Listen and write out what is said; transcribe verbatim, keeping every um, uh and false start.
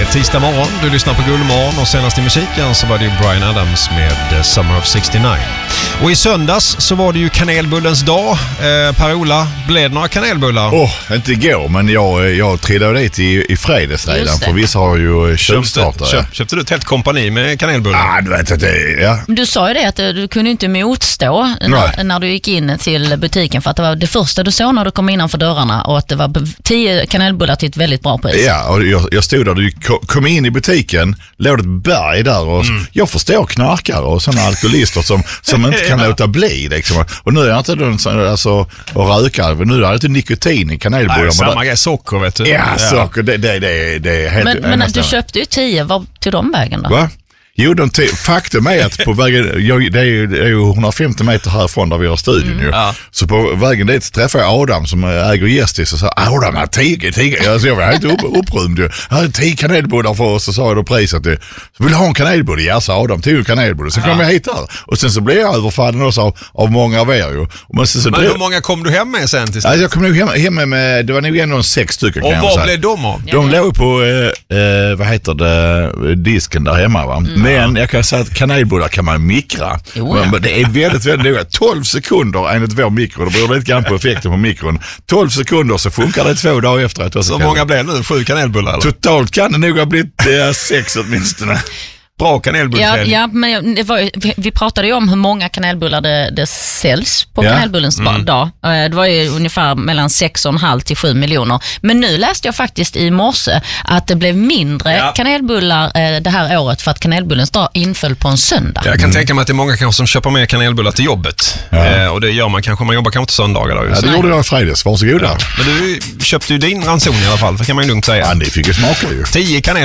tisdag morgon. Du lyssnar på Guldmorgon och senast i musiken så var det ju Bryan Adams med Summer of sextionio. Och i söndags så var det ju kanelbullens dag. Eh, Per-Ola, blev det några kanelbullar? Åh, oh, inte igår, men jag, jag trillade dit i, i fredags redan. För vissa har ju köpstartat. Köp, köpte du ett helt kompani med kanelbullar? Ja, ah, du vet att det, ja. Du sa ju det att du kunde inte motstå när, när du gick in till butiken, för att det var det första du såg när du kom innanför dörrarna, och att det var tio kanelbullar till ett väldigt bra pris. Ja, och jag, jag stod där, du kom in i butiken, låg ett berg där och mm. jag förstår knarkare och sådana alkoholister som, som inte kan ja. låta bli liksom. Och nu är jag inte den alltså, och röka, nu är det inte nikotin i kanelbullar. Nej, samma grej, socker vet du. Ja, ja. socker, det, det, det, det är helt... Men, men du köpte ju tio, vad till de vägen då? Va? Jo, de t- faktum är att på vägen, jag, det, är ju, det är ju hundrafemtio meter härifrån där vi har studion mm, ju. Ja. Så på vägen dit träffade jag Adam som äger Gästis och sa, Adam, här tio, tio. Alltså, jag var helt upp, upprymd ju. Jag hade tio kanelbullar för oss, och så sa jag då priset till. Så vill du ha en kanelbulle? Ja, sa Adam, tio kanelbullar. Så ja. kom jag hit där. Och sen så blev jag överfallen också av, av många av er ju. Men, så, så Men drev... hur många kom du hem med sen till slut? Alltså, jag kom nog hem, hem med, det var nog ändå sex stycken. Och vad blev de av? De låg på, eh, eh, vad heter det, disken där hemma va. Mm. Men jag kan säga att kanelbullar kan man mikra. Jo, ja. Men det är väldigt, väldigt noga. tolv sekunder enligt vår mikro. Det beror lite grann på effekten på mikron. tolv sekunder så funkar det två dagar efter. Så många blev nu? Sju kanelbullar? Eller? Totalt kan det nog ha blivit eh, sex åtminstone. Bra kanelbullshelg. Ja, ja, men det var, vi, vi pratade ju om hur många kanelbullar det, det säljs på ja. kanelbullens mm. dag. Det var ju ungefär mellan sex och en halv till sju miljoner. Men nu läste jag faktiskt i morse att det blev mindre ja. kanelbullar eh, det här året för att kanelbullens dag inföll på en söndag. Jag kan mm. tänka mig att det är många kanske som köper med kanelbullar till jobbet. Ja. Eh, och det gör man kanske, man jobbar kanske inte söndagar. Då, ja, det gjorde jag i fredags. Varsågoda. Ja. Men du köpte ju din ranson i alla fall, för kan man ju lugnt säga. Ja, det fick ju smaka ju. Tio kanelbullar.